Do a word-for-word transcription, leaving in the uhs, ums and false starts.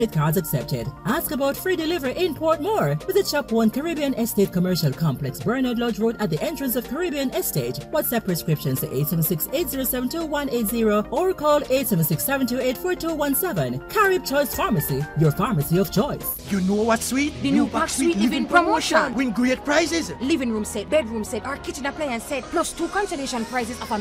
Credit cards accepted. Ask about free delivery in Portmore. Visit Shop one Caribbean Estate Commercial Complex, Bernard Lodge Road at the entrance of Caribbean Estate. WhatsApp prescriptions to eight seven six, eight zero seven, two one eight zero or call eight seven six, seven two eight, four two one seven. Carib Choice Pharmacy, your pharmacy of choice. You know what's sweet? The new Pack Sweet Living promotion. Win great prizes. Living room set, bedroom set, or kitchen appliance set, plus two consolation prizes of a